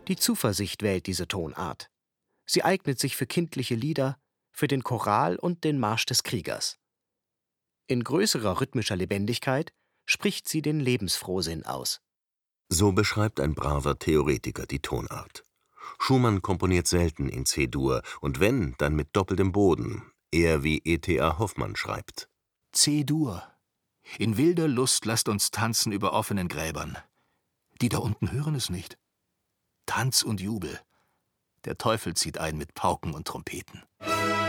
Die Zuversicht wählt diese Tonart. Sie eignet sich für kindliche Lieder, für den Choral und den Marsch des Kriegers. In größerer rhythmischer Lebendigkeit spricht sie den Lebensfrohsinn aus. So beschreibt ein braver Theoretiker die Tonart. Schumann komponiert selten in C-Dur und wenn, dann mit doppeltem Boden, eher wie E.T.A. Hoffmann schreibt. C-Dur. In wilder Lust lasst uns tanzen über offenen Gräbern. Die da unten hören es nicht. Tanz und Jubel. Der Teufel zieht ein mit Pauken und Trompeten.